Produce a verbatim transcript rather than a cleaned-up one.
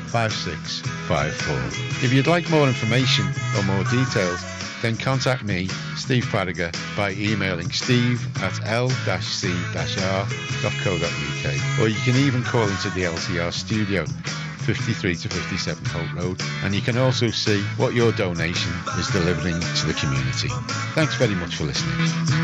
five six five four. If you'd like more information or more details, then contact me, Steve Pradiger, by emailing steve at l c r dot co dot uk, or you can even call into the L C R studio, fifty-three to fifty-seven Holt Road, and you can also see what your donation is delivering to the community. Thanks very much for listening.